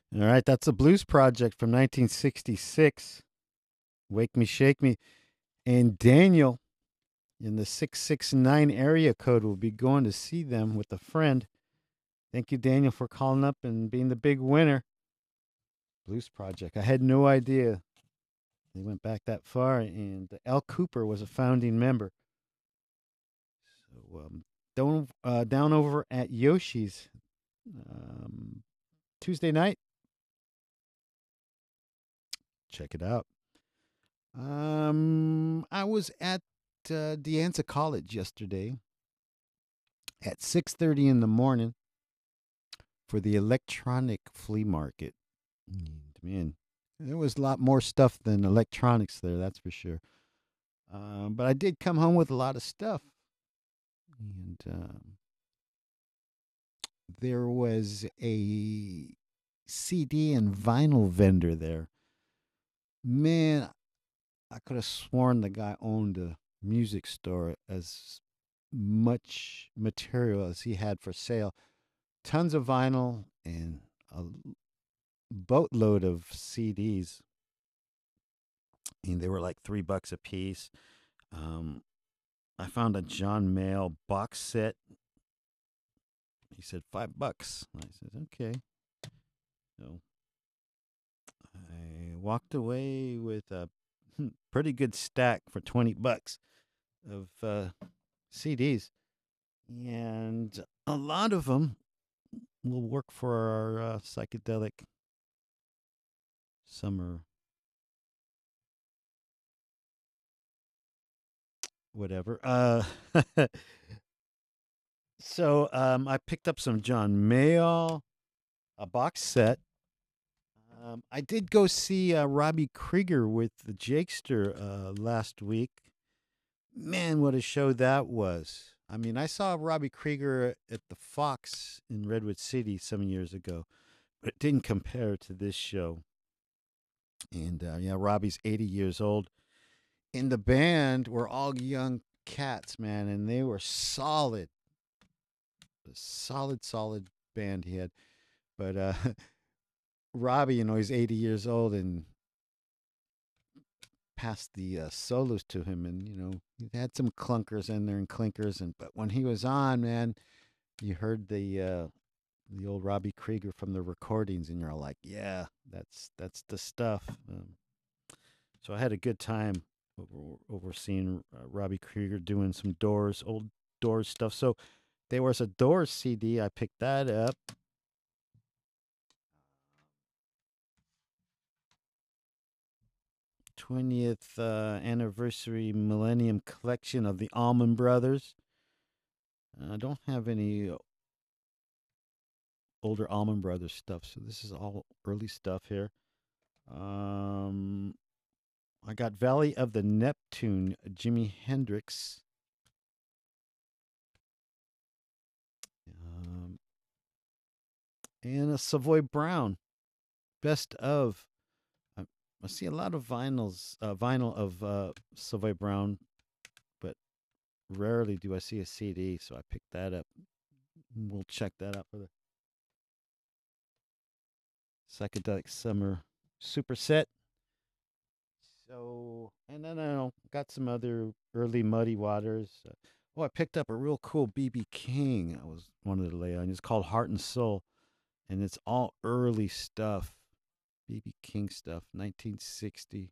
All right, that's a blues project from 1966. Wake Me, Shake Me. And Daniel in the 669 area code will be going to see them with a friend. Thank you, Daniel, for calling up and being the big winner. Blues project. I had no idea they went back that far, and Al Cooper was a founding member. So, down over at Yoshi's um, Tuesday night. Check it out. I was at De Anza College yesterday at 6:30 in the morning for the electronic flea market. Man, there was a lot more stuff than electronics there, that's for sure. But I did come home with a lot of stuff, and there was a CD and vinyl vendor there. Man, I could have sworn the guy owned a music store as much material as he had for sale. Tons of vinyl and a boatload of CDs. And they were like $3 a piece. Um, I found a John Mayall box set. He said $5. I said, okay. So I walked away with a pretty good stack for $20 of CDs. And a lot of them will work for our psychedelic summer, whatever. So I picked up some John Mayall, a box set. I did go see Robbie Krieger with the Jakester last week. Man, what a show that was! I mean, I saw Robbie Krieger at the Fox in Redwood City some years ago, but it didn't compare to this show. And yeah, Robbie's 80 years old. In the band were all young cats, man, and they were solid, a solid band he had. But Robbie, he's 80 years old and passed the solos to him, and he had some clunkers in there and clinkers, and but when he was on, man, you heard the old Robbie Krieger from the recordings, and you're all like, yeah, that's the stuff. So I had a good time overseeing Robbie Krieger doing some Doors, old Doors stuff. So there was a Doors CD. I picked that up. 20th anniversary Millennium Collection of the Allman Brothers. I don't have any older Allman Brothers stuff, so this is all early stuff here. Um, I got Valley of the Neptune, Jimi Hendrix. Um, and a Savoy Brown, best of. I, I see a lot of vinyl of Savoy Brown, but rarely do I see a CD, so I picked that up. We'll check that out for the psychedelic summer superset. So, and then I got some other early Muddy Waters. I picked up a real cool BB King. I was wanted to lay on. It's called Heart and Soul, and it's all early stuff. BB King stuff, 1960,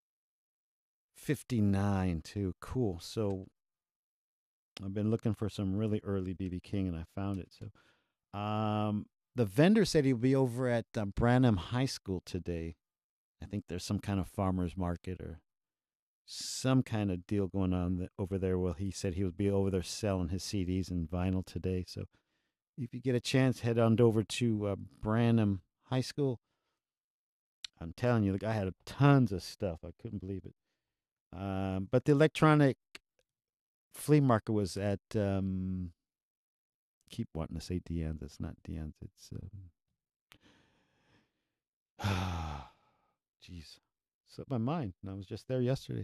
59 too. Cool. So I've been looking for some really early BB King, and I found it. So, the vendor said he'll be over at Branham High School today. I think there's some kind of farmers market or some kind of deal going on over there. Well, he said he would be over there selling his CDs and vinyl today. So if you get a chance, head on over to Branham High School. I'm telling you, the guy had tons of stuff. I couldn't believe it. But the electronic flea market was at, keep wanting to say Deanne's. It's not Deanne's. It's, jeez, slipped my mind. I was just there yesterday.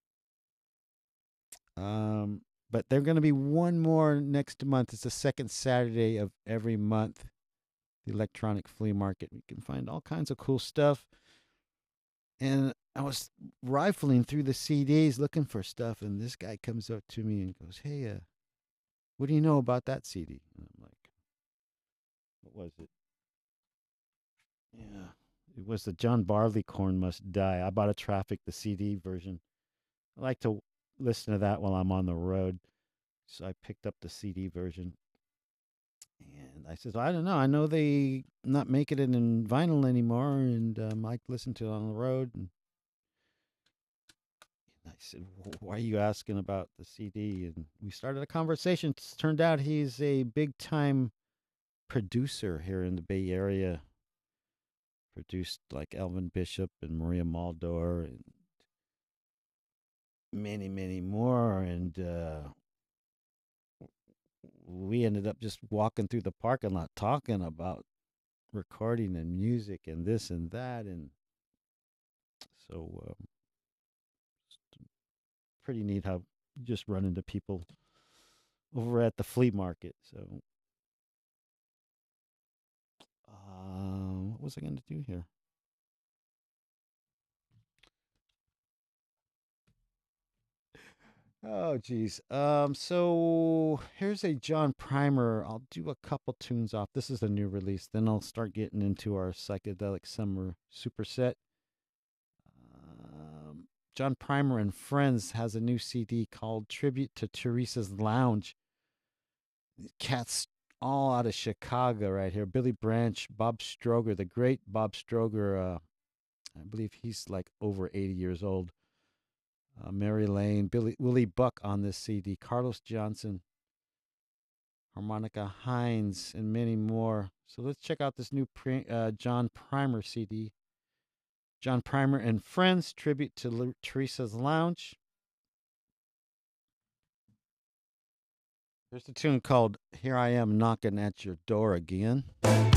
Um, but they're going to be one more next month. It's the second Saturday of every month. the electronic flea market. You can find all kinds of cool stuff. And I was rifling through the CDs looking for stuff, and this guy comes up to me and goes, "Hey, what do you know about that CD?" And I'm like, "What was it?" Yeah, it was the John Barleycorn Must Die. I bought a Traffic, the CD version. I like to listen to that while I'm on the road, so I picked up the CD version. And I says, I don't know. I know they not making it in vinyl anymore, and I listen to it on the road. And I said, why are you asking about the CD? And we started a conversation. It's turned out he's a big time producer here in the Bay Area. Produced like Elvin Bishop and Maria Muldaur and many, many more. And we ended up just walking through the parking lot talking about recording and music and this and that. And so pretty neat how you just run into people over at the flea market. So, what was I going to do here? Oh, geez. So here's a John Primer. I'll do a couple tunes off. This is a new release. Then I'll start getting into our psychedelic summer superset. John Primer and Friends has a new CD called Tribute to Teresa's Lounge. Cats all out of Chicago right here. Billy Branch, Bob Stroger, the great Bob Stroger. I believe he's like over 80 years old. Mary Lane, Willie Buck on this CD, Carlos Johnson, Harmonica Hines, and many more. So let's check out this new John Primer CD. John Primer and Friends, tribute to Teresa's Lounge. There's a tune called Here I Am Knocking at Your Door Again.